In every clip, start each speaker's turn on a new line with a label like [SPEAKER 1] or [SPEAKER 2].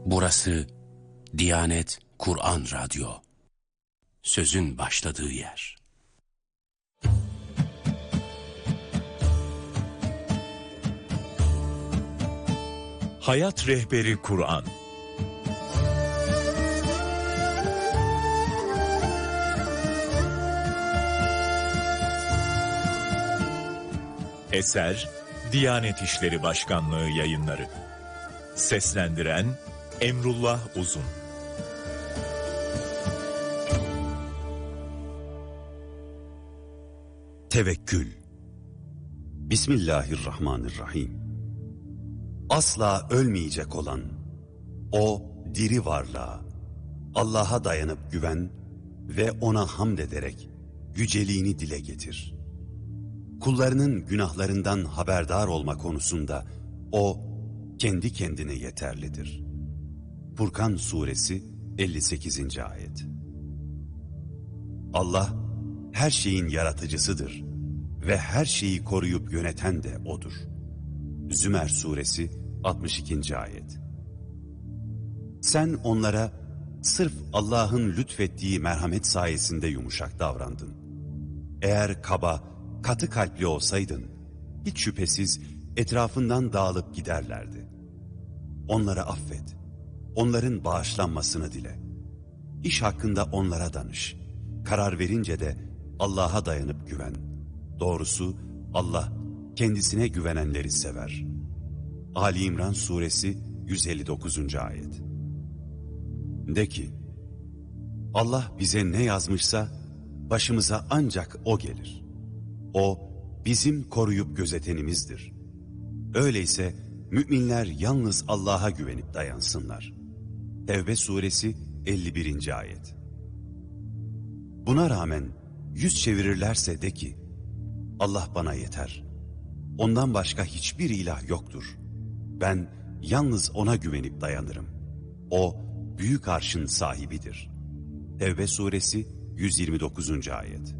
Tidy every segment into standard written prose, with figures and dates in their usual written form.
[SPEAKER 1] Burası Diyanet Kur'an Radyo. Sözün başladığı yer.
[SPEAKER 2] Hayat Rehberi Kur'an. Eser Diyanet İşleri Başkanlığı Yayınları. Seslendiren Emrullah Uzun.
[SPEAKER 3] Tevekkül. Bismillahirrahmanirrahim. Asla ölmeyecek olan o diri varlığa, Allah'a dayanıp güven ve ona hamd ederek yüceliğini dile getir. Kullarının günahlarından haberdar olma konusunda o kendi kendine yeterlidir. Furkan Suresi 58. Ayet. Allah her şeyin yaratıcısıdır ve her şeyi koruyup yöneten de O'dur. Zümer Suresi 62. Ayet. Sen onlara sırf Allah'ın lütfettiği merhamet sayesinde yumuşak davrandın. Eğer kaba, katı kalpli olsaydın, hiç şüphesiz etrafından dağılıp giderlerdi. Onları affet, onların bağışlanmasını dile. İş hakkında onlara danış. Karar verince de Allah'a dayanıp güven. Doğrusu Allah kendisine güvenenleri sever. Ali İmran Suresi 159. Ayet. De ki, Allah bize ne yazmışsa başımıza ancak O gelir. O bizim koruyup gözetenimizdir. Öyleyse müminler yalnız Allah'a güvenip dayansınlar. Tevbe Suresi 51. Ayet. Buna rağmen yüz çevirirlerse de ki, Allah bana yeter. Ondan başka hiçbir ilah yoktur. Ben yalnız O'na güvenip dayanırım. O büyük arşın sahibidir. Tevbe Suresi 129. Ayet.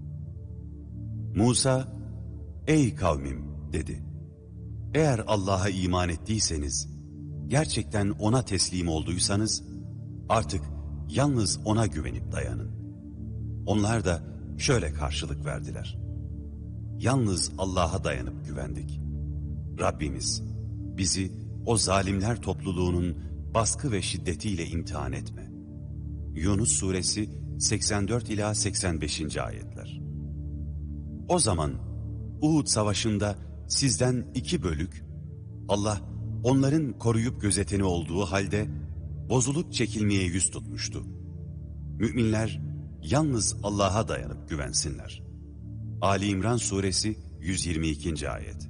[SPEAKER 3] Musa, ey kavmim dedi. Eğer Allah'a iman ettiyseniz, gerçekten O'na teslim olduysanız, artık yalnız O'na güvenip dayanın. Onlar da şöyle karşılık verdiler. Yalnız Allah'a dayanıp güvendik. Rabbimiz, bizi o zalimler topluluğunun baskı ve şiddetiyle imtihan etme. Yunus Suresi 84 ila 85. ayetler. O zaman Uhud Savaşı'nda sizden 2 bölük, Allah onların koruyup gözeteni olduğu halde bozulup çekilmeye yüz tutmuştu. Müminler yalnız Allah'a dayanıp güvensinler. Ali İmran Suresi 122. ayet.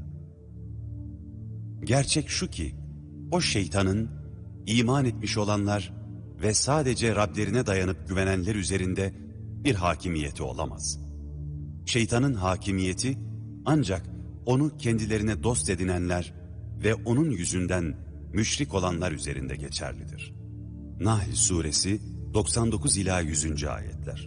[SPEAKER 3] Gerçek şu ki, o şeytanın iman etmiş olanlar ve sadece Rablerine dayanıp güvenenler üzerinde bir hakimiyeti olamaz. Şeytanın hakimiyeti ancak onu kendilerine dost edinenler ve onun yüzünden müşrik olanlar üzerinde geçerlidir. Nahl Suresi 99 ila 100. ayetler.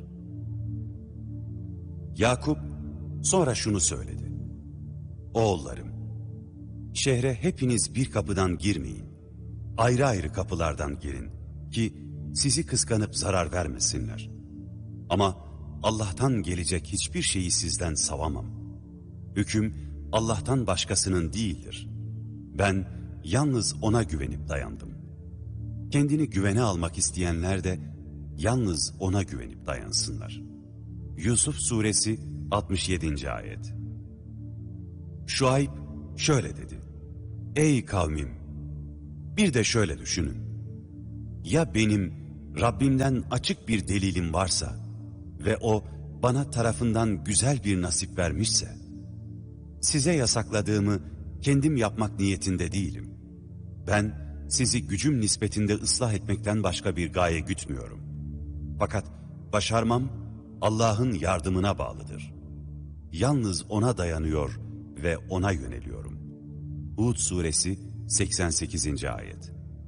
[SPEAKER 3] Yakup sonra şunu söyledi. Oğullarım, şehre hepiniz bir kapıdan girmeyin. Ayrı ayrı kapılardan girin ki sizi kıskanıp zarar vermesinler. Ama Allah'tan gelecek hiçbir şeyi sizden savamam. Hüküm Allah'tan başkasının değildir. Ben yalnız O'na güvenip dayandım. Kendini güvene almak isteyenler de yalnız O'na güvenip dayansınlar. Yusuf Suresi 67. ayet. Şuayb şöyle dedi. Ey kavmim! Bir de şöyle düşünün. Ya benim Rabbimden açık bir delilim varsa ve O bana tarafından güzel bir nasip vermişse, size yasakladığımı kendim yapmak niyetinde değilim. Ben sizi gücüm nispetinde ıslah etmekten başka bir gaye gütmüyorum. Fakat başarmam Allah'ın yardımına bağlıdır. Yalnız O'na dayanıyor ve O'na yöneliyorum. Hud Suresi 88. ayet.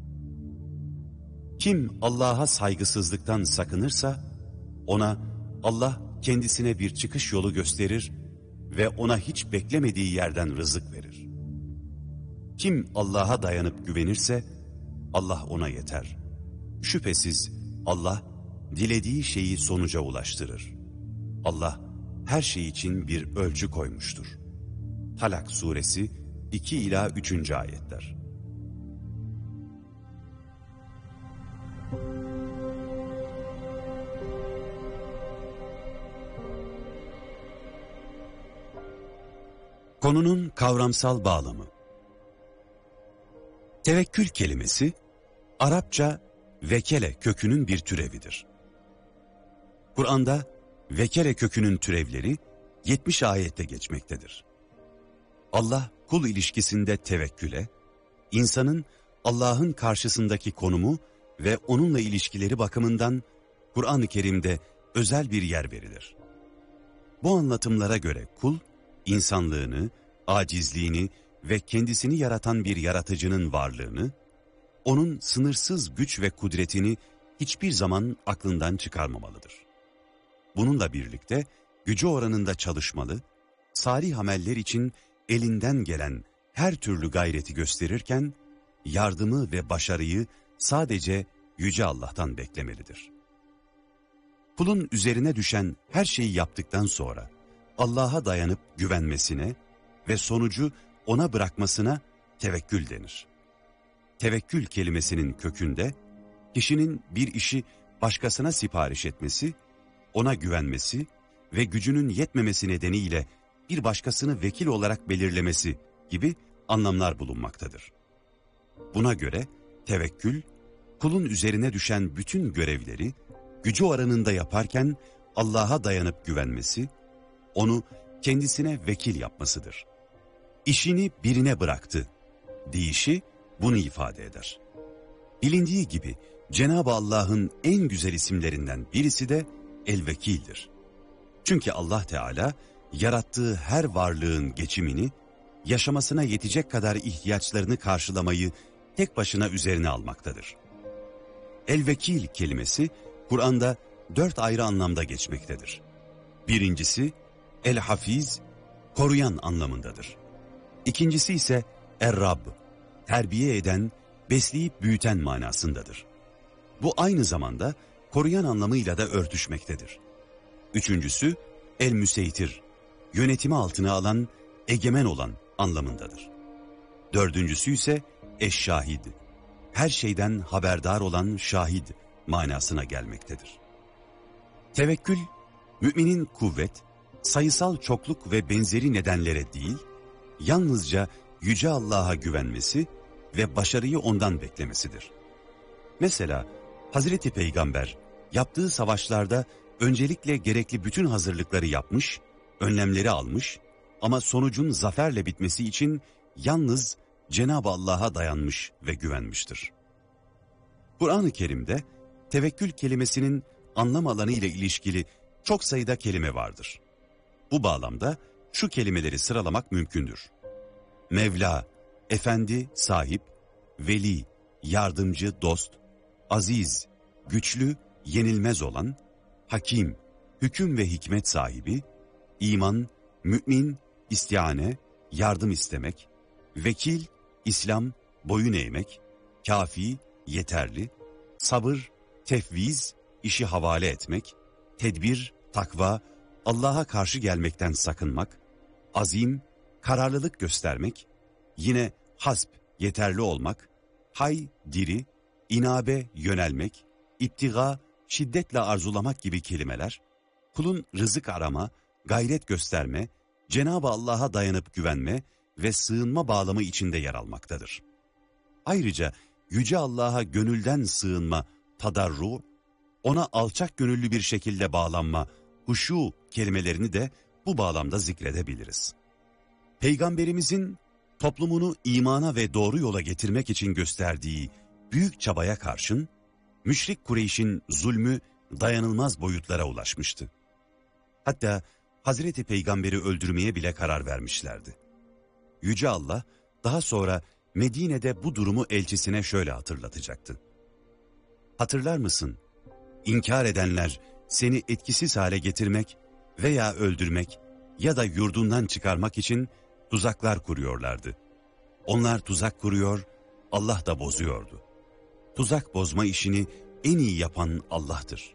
[SPEAKER 3] Kim Allah'a saygısızlıktan sakınırsa, ona Allah kendisine bir çıkış yolu gösterir ve ona hiç beklemediği yerden rızık verir. Kim Allah'a dayanıp güvenirse, Allah ona yeter. Şüphesiz Allah dilediği şeyi sonuca ulaştırır. Allah her şey için bir ölçü koymuştur. Talak suresi 2 ila 3. ayetler. Konunun kavramsal bağlamı. Tevekkül kelimesi Arapça vekele kökünün bir türevidir. Kur'an'da vekele kökünün türevleri 70 ayette geçmektedir. Allah kul ilişkisinde tevekküle, insanın Allah'ın karşısındaki konumu ve onunla ilişkileri bakımından Kur'an-ı Kerim'de özel bir yer verilir. Bu anlatımlara göre kul, insanlığını, acizliğini ve kendisini yaratan bir yaratıcının varlığını, onun sınırsız güç ve kudretini hiçbir zaman aklından çıkarmamalıdır. Bununla birlikte gücü oranında çalışmalı, salih ameller için elinden gelen her türlü gayreti gösterirken, yardımı ve başarıyı sadece Yüce Allah'tan beklemelidir. Kulun üzerine düşen her şeyi yaptıktan sonra, Allah'a dayanıp güvenmesine ve sonucu ona bırakmasına tevekkül denir. Tevekkül kelimesinin kökünde, kişinin bir işi başkasına sipariş etmesi, ona güvenmesi ve gücünün yetmemesi nedeniyle bir başkasını vekil olarak belirlemesi gibi anlamlar bulunmaktadır. Buna göre tevekkül, kulun üzerine düşen bütün görevleri gücü oranında yaparken Allah'a dayanıp güvenmesi, onu kendisine vekil yapmasıdır. İşini birine bıraktı deyişi bunu ifade eder. Bilindiği gibi Cenab-ı Allah'ın en güzel isimlerinden birisi de El-Vekil'dir. Çünkü Allah Teala yarattığı her varlığın geçimini, yaşamasına yetecek kadar ihtiyaçlarını karşılamayı tek başına üzerine almaktadır. El-Vekil kelimesi Kur'an'da 4 ayrı anlamda geçmektedir. Birincisi El-Hafiz, koruyan anlamındadır. İkincisi ise Er-Rab, terbiye eden, besleyip büyüten manasındadır. Bu aynı zamanda koruyan anlamıyla da örtüşmektedir. Üçüncüsü El-Müseytir, yönetimi altına alan, egemen olan anlamındadır. Dördüncüsü ise Eş-Şahid, her şeyden haberdar olan şahid manasına gelmektedir. Tevekkül, müminin kuvvet, sayısal çokluk ve benzeri nedenlere değil, yalnızca Yüce Allah'a güvenmesi ve başarıyı ondan beklemesidir. Mesela Hazreti Peygamber yaptığı savaşlarda öncelikle gerekli bütün hazırlıkları yapmış, önlemleri almış ama sonucun zaferle bitmesi için yalnız Cenab-ı Allah'a dayanmış ve güvenmiştir. Kur'an-ı Kerim'de tevekkül kelimesinin anlam alanı ile ilişkili çok sayıda kelime vardır. Bu bağlamda şu kelimeleri sıralamak mümkündür. Mevla, efendi, sahip, veli, yardımcı, dost, aziz, güçlü, yenilmez olan, hakim, hüküm ve hikmet sahibi, iman, mümin, istiane, yardım istemek, vekil, İslam, boyun eğmek, kafi, yeterli, sabır, tefviz, işi havale etmek, tedbir, takva, Allah'a karşı gelmekten sakınmak, azim, kararlılık göstermek, yine hasb, yeterli olmak, hay, diri, inabe, yönelmek, iptiga, şiddetle arzulamak gibi kelimeler, kulun rızık arama, gayret gösterme, Cenab-ı Allah'a dayanıp güvenme ve sığınma bağlamı içinde yer almaktadır. Ayrıca Yüce Allah'a gönülden sığınma, tadarru, ona alçak gönüllü bir şekilde bağlanma, huşu kelimelerini de bu bağlamda zikredebiliriz. Peygamberimizin toplumunu imana ve doğru yola getirmek için gösterdiği büyük çabaya karşın, müşrik Kureyş'in zulmü dayanılmaz boyutlara ulaşmıştı. Hatta Hazreti Peygamber'i öldürmeye bile karar vermişlerdi. Yüce Allah daha sonra Medine'de bu durumu elçisine şöyle hatırlatacaktı. Hatırlar mısın? İnkar edenler seni etkisiz hale getirmek veya öldürmek ya da yurdundan çıkarmak için tuzaklar kuruyorlardı. Onlar tuzak kuruyor, Allah da bozuyordu. tuzak bozma işini en iyi yapan Allah'tır.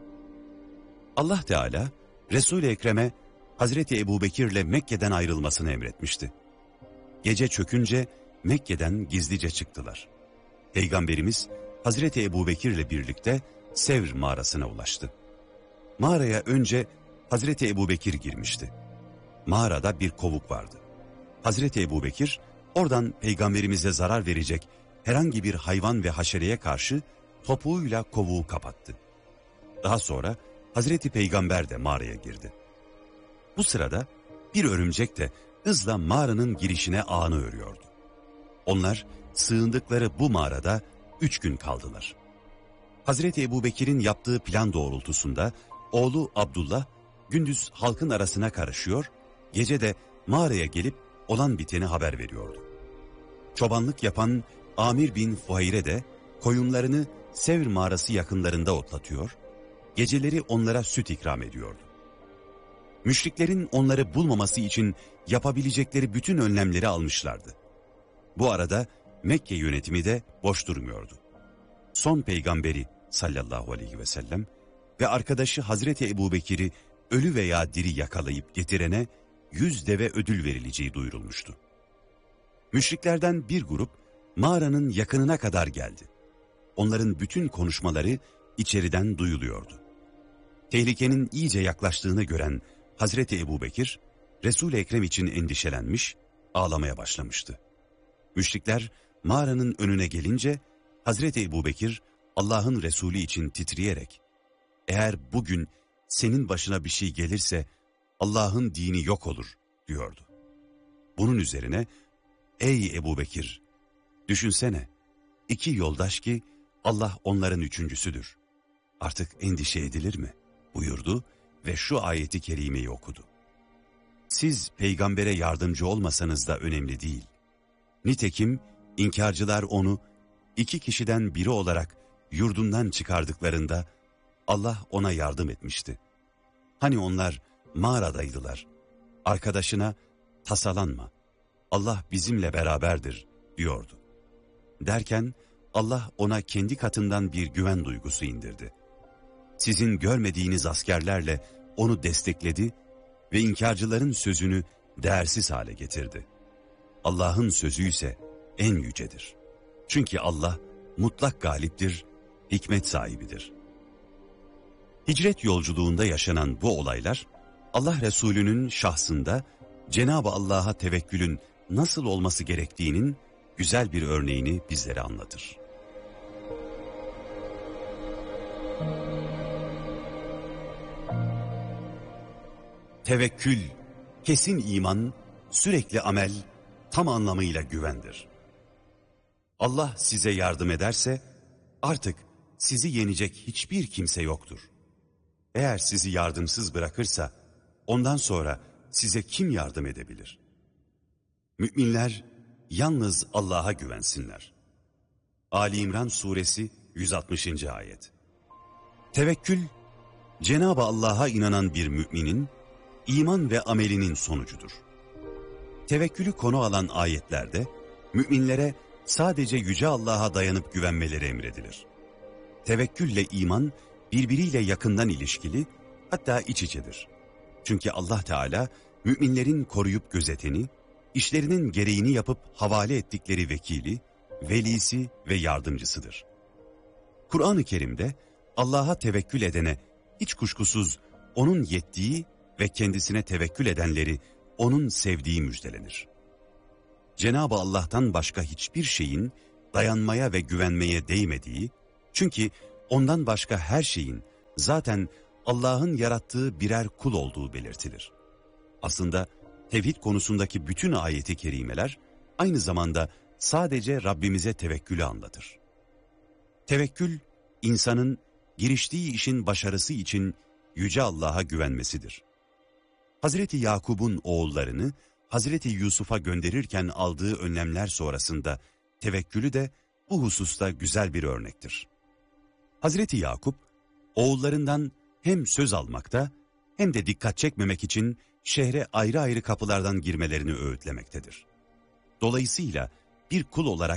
[SPEAKER 3] Allah Teala Resul-i Ekrem'e Hazreti Ebubekir'le Mekke'den ayrılmasını emretmişti. Gece çökünce Mekke'den gizlice çıktılar. Peygamberimiz Hazreti Ebubekir'le birlikte Sevr mağarasına ulaştı. Mağaraya önce Hazreti Ebubekir girmişti. Mağarada bir kovuk vardı. Hazreti Ebubekir oradan Peygamberimize zarar verecek herhangi bir hayvan ve haşereye karşı topuğuyla kovuğu kapattı. Daha sonra Hazreti Peygamber de mağaraya girdi. Bu sırada bir örümcek de hızla mağaranın girişine ağını örüyordu. Onlar sığındıkları bu mağarada 3 gün kaldılar. Hazreti Ebubekir'in yaptığı plan doğrultusunda oğlu Abdullah gündüz halkın arasına karışıyor, gece de mağaraya gelip olan biteni haber veriyordu. Çobanlık yapan Amir bin Fuhayre de koyunlarını Sevr mağarası yakınlarında otlatıyor, geceleri onlara süt ikram ediyordu. Müşriklerin onları bulmaması için yapabilecekleri bütün önlemleri almışlardı. Bu arada Mekke yönetimi de boş durmuyordu. Son peygamberi sallallahu aleyhi ve sellem ve arkadaşı Hazreti Ebubekir'i ölü veya diri yakalayıp getirene 100 deve ödül verileceği duyurulmuştu. Müşriklerden bir grup mağaranın yakınına kadar geldi. Onların bütün konuşmaları içeriden duyuluyordu. Tehlikenin iyice yaklaştığını gören Hazreti Ebubekir, Resul-i Ekrem için endişelenmiş, ağlamaya başlamıştı. Müşrikler mağaranın önüne gelince Hazreti Ebubekir Allah'ın Resulü için titreyerek, "Eğer bugün senin başına bir şey gelirse Allah'ın dini yok olur," diyordu. Bunun üzerine, "Ey Ebubekir, düşünsene, 2 yoldaş ki Allah onların üçüncüsüdür. Artık endişe edilir mi?" buyurdu ve şu ayeti kerimeyi okudu. "Siz peygambere yardımcı olmasanız da önemli değil. Nitekim inkarcılar onu 2 kişiden biri olarak yurdundan çıkardıklarında Allah ona yardım etmişti. Hani onlar mağaradaydılar. Arkadaşına tasalanma, Allah bizimle beraberdir," diyordu. Derken Allah ona kendi katından bir güven duygusu indirdi. Sizin görmediğiniz askerlerle onu destekledi ve inkarcıların sözünü değersiz hale getirdi. Allah'ın sözü ise en yücedir. Çünkü Allah mutlak galiptir, hikmet sahibidir. Hicret yolculuğunda yaşanan bu olaylar, Allah Resulü'nün şahsında Cenab-ı Allah'a tevekkülün nasıl olması gerektiğinin güzel bir örneğini bizlere anlatır. Tevekkül, kesin iman, sürekli amel, tam anlamıyla güvendir. Allah size yardım ederse artık sizi yenecek hiçbir kimse yoktur. Eğer sizi yardımsız bırakırsa ondan sonra size kim yardım edebilir? Müminler yalnız Allah'a güvensinler. Ali İmran suresi 160. ayet. Tevekkül, Cenab-ı Allah'a inanan bir müminin iman ve amelinin sonucudur. Tevekkülü konu alan ayetlerde müminlere sadece Yüce Allah'a dayanıp güvenmeleri emredilir. Tevekkülle iman birbiriyle yakından ilişkili, hatta iç içedir. Çünkü Allah Teala müminlerin koruyup gözeteni, işlerinin gereğini yapıp havale ettikleri vekili, velisi ve yardımcısıdır. Kur'an-ı Kerim'de Allah'a tevekkül edene hiç kuşkusuz onun yettiği ve kendisine tevekkül edenleri onun sevdiği müjdelenir. Cenab-ı Allah'tan başka hiçbir şeyin dayanmaya ve güvenmeye değmediği, çünkü ondan başka her şeyin zaten Allah'ın yarattığı birer kul olduğu belirtilir. Aslında tevhid konusundaki bütün ayet-i kerimeler aynı zamanda sadece Rabbimize tevekkülü anlatır. Tevekkül, insanın giriştiği işin başarısı için Yüce Allah'a güvenmesidir. Hazreti Yakub'un oğullarını Hazreti Yusuf'a gönderirken aldığı önlemler sonrasında tevekkülü de bu hususta güzel bir örnektir. Hazreti Yakup, oğullarından hem söz almakta hem de dikkat çekmemek için şehre ayrı ayrı kapılardan girmelerini öğütlemektedir. Dolayısıyla bir kul olarak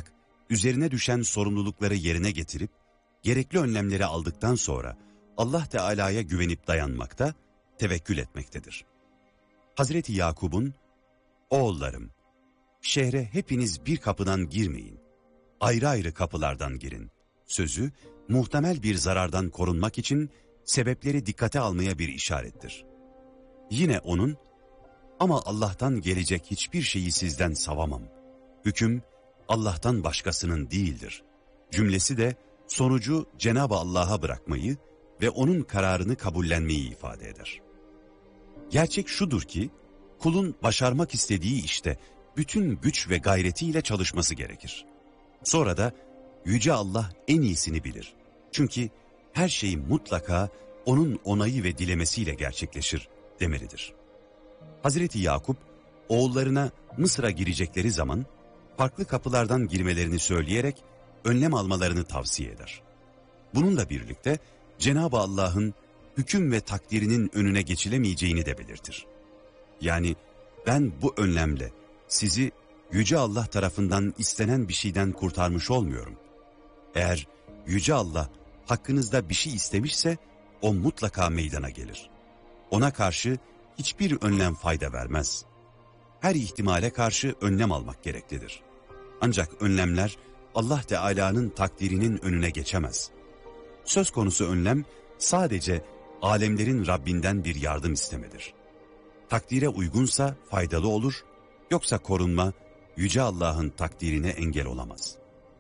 [SPEAKER 3] üzerine düşen sorumlulukları yerine getirip, gerekli önlemleri aldıktan sonra Allah Teala'ya güvenip dayanmakta, tevekkül etmektedir. Hazreti Yakub'un, oğullarım, şehre hepiniz bir kapıdan girmeyin, ayrı ayrı kapılardan girin sözü, muhtemel bir zarardan korunmak için sebepleri dikkate almaya bir işarettir. Yine onun, ama Allah'tan gelecek hiçbir şeyi sizden savamam, hüküm Allah'tan başkasının değildir cümlesi de sonucu Cenab-ı Allah'a bırakmayı ve onun kararını kabullenmeyi ifade eder. Gerçek şudur ki, kulun başarmak istediği işte bütün güç ve gayretiyle çalışması gerekir. Sonra da Yüce Allah en iyisini bilir. Çünkü her şey mutlaka onun onayı ve dilemesiyle gerçekleşir demelidir. Hazreti Yakup, oğullarına Mısır'a girecekleri zaman farklı kapılardan girmelerini söyleyerek önlem almalarını tavsiye eder. Bununla birlikte Cenab-ı Allah'ın hüküm ve takdirinin önüne geçilemeyeceğini de belirtir. Yani ben bu önlemle sizi Yüce Allah tarafından istenen bir şeyden kurtarmış olmuyorum. Eğer Yüce Allah hakkınızda bir şey istemişse o mutlaka meydana gelir. Ona karşı hiçbir önlem fayda vermez. Her ihtimale karşı önlem almak gereklidir. Ancak önlemler Allah Teala'nın takdirinin önüne geçemez. Söz konusu önlem sadece alemlerin Rabbinden bir yardım istemedir. Takdire uygunsa faydalı olur, yoksa korunma Yüce Allah'ın takdirine engel olamaz.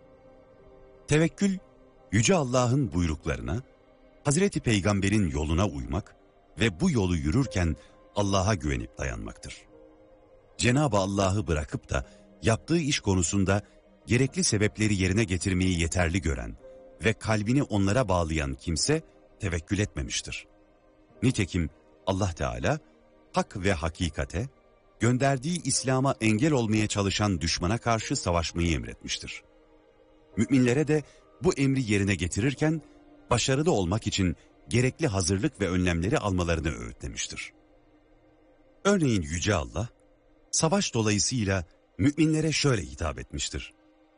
[SPEAKER 3] Tevekkül, Yüce Allah'ın buyruklarına, Hazreti Peygamber'in yoluna uymak ve bu yolu yürürken Allah'a güvenip dayanmaktır. Cenab-ı Allah'ı bırakıp da yaptığı iş konusunda gerekli sebepleri yerine getirmeyi yeterli gören ve kalbini onlara bağlayan kimse tevekkül etmemiştir. Nitekim Allah Teala hak ve hakikate, gönderdiği İslam'a engel olmaya çalışan düşmana karşı savaşmayı emretmiştir. Müminlere de bu emri yerine getirirken başarılı olmak için gerekli hazırlık ve önlemleri almalarını öğütlemiştir. Örneğin Yüce Allah, savaş dolayısıyla müminlere şöyle hitap etmiştir.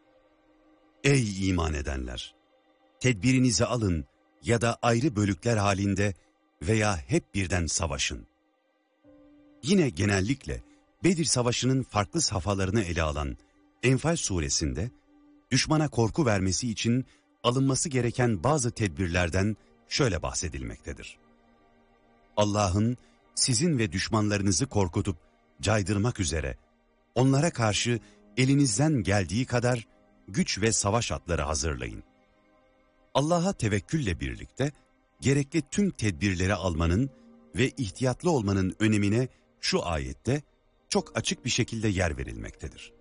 [SPEAKER 3] Ey iman edenler! Tedbirinizi alın ya da ayrı bölükler halinde veya hep birden savaşın. Yine genellikle Bedir Savaşı'nın farklı safhalarını ele alan Enfal suresinde düşmana korku vermesi için alınması gereken bazı tedbirlerden şöyle bahsedilmektedir. Allah'ın sizin ve düşmanlarınızı korkutup caydırmak üzere onlara karşı elinizden geldiği kadar güç ve savaş atları hazırlayın. Allah'a tevekkülle birlikte gerekli tüm tedbirleri almanın ve ihtiyatlı olmanın önemine şu ayette çok açık bir şekilde yer verilmektedir.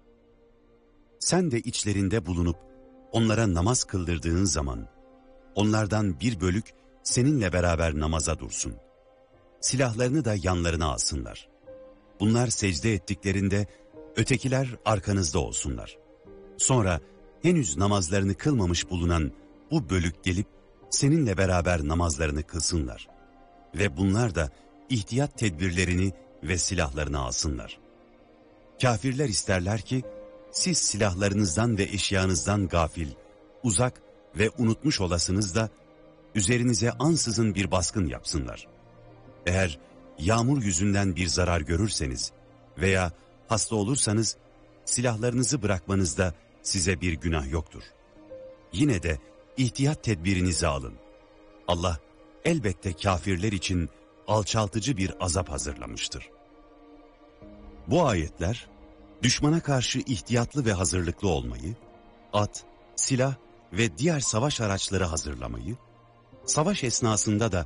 [SPEAKER 3] Sen de içlerinde bulunup onlara namaz kıldırdığın zaman onlardan bir bölük seninle beraber namaza dursun. Silahlarını da yanlarına alsınlar. Bunlar secde ettiklerinde ötekiler arkanızda olsunlar. Sonra henüz namazlarını kılmamış bulunan bu bölük gelip seninle beraber namazlarını kılsınlar. Ve bunlar da ihtiyat tedbirlerini ve silahlarını alsınlar. Kafirler isterler ki siz silahlarınızdan ve eşyanızdan gafil, uzak ve unutmuş olasınız da üzerinize ansızın bir baskın yapsınlar. Eğer yağmur yüzünden bir zarar görürseniz veya hasta olursanız silahlarınızı bırakmanızda size bir günah yoktur. Yine de ihtiyat tedbirinizi alın. Allah elbette kafirler için alçaltıcı bir azap hazırlamıştır. Bu ayetler düşmana karşı ihtiyatlı ve hazırlıklı olmayı, at, silah ve diğer savaş araçları hazırlamayı, savaş esnasında da